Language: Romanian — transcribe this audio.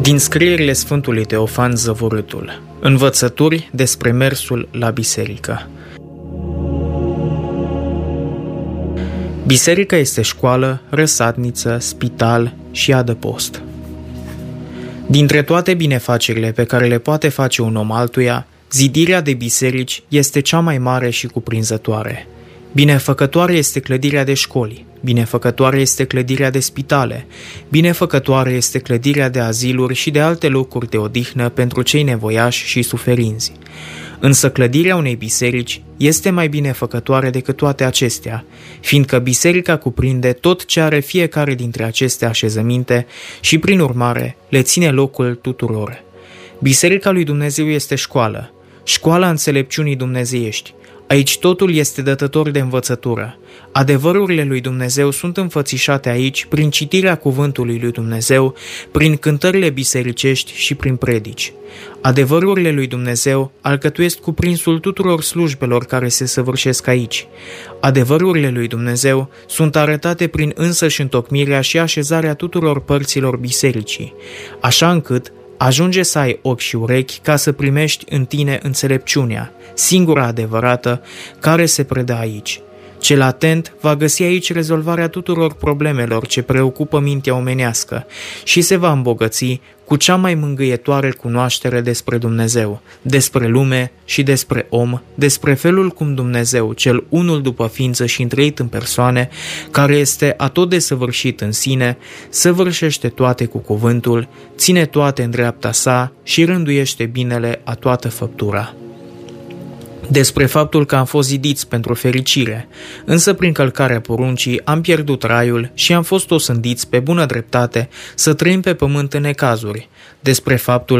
Din scrierile Sfântului Teofan Zăvorâtul, învățături despre mersul la biserică. Biserica este școală, răsadniță, spital și adăpost. Dintre toate binefacerile pe care le poate face un om altuia, zidirea de biserici este cea mai mare și cuprinzătoare. Binefăcătoare este clădirea de școli, binefăcătoare este clădirea de spitale, binefăcătoare este clădirea de aziluri și de alte locuri de odihnă pentru cei nevoiași și suferinzi. Însă clădirea unei biserici este mai binefăcătoare decât toate acestea, fiindcă biserica cuprinde tot ce are fiecare dintre aceste așezăminte și, prin urmare, le ține locul tuturor. Biserica lui Dumnezeu este școală, școala înțelepciunii dumnezeiești. Aici totul este dătător de învățătură. Adevărurile lui Dumnezeu sunt înfățișate aici prin citirea cuvântului lui Dumnezeu, prin cântările bisericești și prin predici. Adevărurile lui Dumnezeu alcătuiesc cuprinsul tuturor slujbelor care se săvârșesc aici. Adevărurile lui Dumnezeu sunt arătate prin însăși întocmirea și așezarea tuturor părților bisericii, așa încât ajunge să ai ochi și urechi ca să primești în tine înțelepciunea, singura adevărată, care se predă aici. Cel atent va găsi aici rezolvarea tuturor problemelor ce preocupă mintea omenească și se va îmbogăți cu cea mai mângâietoare cunoaștere despre Dumnezeu, despre lume și despre om, despre felul cum Dumnezeu, cel unul după ființă și întreit în persoane, care este atot desăvârșit în sine, săvârșește toate cu cuvântul, ține toate în dreapta sa și rânduiește binele a toată făptura. Despre faptul că am fost zidiți pentru fericire, însă prin călcarea poruncii am pierdut raiul și am fost osândiți pe bună dreptate să trăim pe pământ în necazuri. Despre faptul